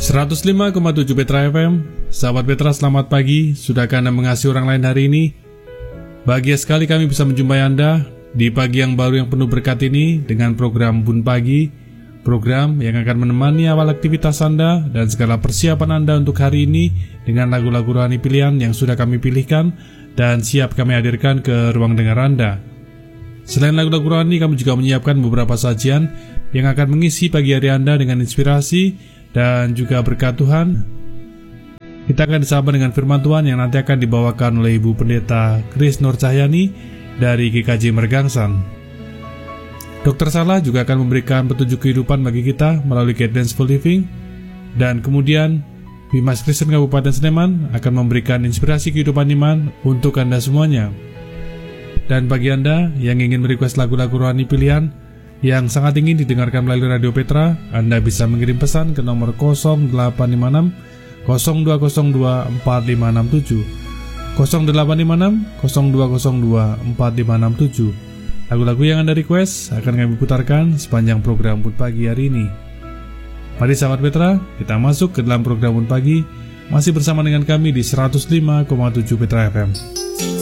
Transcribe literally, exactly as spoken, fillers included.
seratus lima koma tujuh Petra F M. Sahabat Petra, selamat pagi. Sudahkah Anda mengasihi orang lain hari ini? Bahagia sekali kami bisa menjumpai Anda di pagi yang baru yang penuh berkat ini dengan program Bun Pagi, program yang akan menemani awal aktivitas Anda dan segala persiapan Anda untuk hari ini dengan lagu-lagu rohani pilihan yang sudah kami pilihkan dan siap kami hadirkan ke ruang dengar Anda. Selain lagu-lagu rohani, kami juga menyiapkan beberapa sajian yang akan mengisi pagi hari Anda dengan inspirasi dan juga berkat Tuhan. Kita akan disapa dengan firman Tuhan yang nanti akan dibawakan oleh Ibu Pendeta Kris Nur Cahyani dari G K J Mergangsan. Dokter Salah juga akan memberikan petunjuk kehidupan bagi kita melalui Guidance for Living. Dan kemudian Bimas Kristen Kabupaten Sleman akan memberikan inspirasi kehidupan iman untuk Anda semuanya. Dan bagi Anda yang ingin merequest lagu-lagu rohani pilihan yang sangat ingin didengarkan melalui Radio Petra, Anda bisa mengirim pesan ke nomor nol delapan lima enam nol dua nol dua empat lima enam tujuh nol delapan lima enam nol dua nol dua empat lima enam tujuh. Lagu-lagu yang Anda request akan kami putarkan sepanjang program Bun Pagi hari ini. Mari sahabat Petra, kita masuk ke dalam program Bun Pagi, masih bersama dengan kami di seratus lima koma tujuh Petra F M.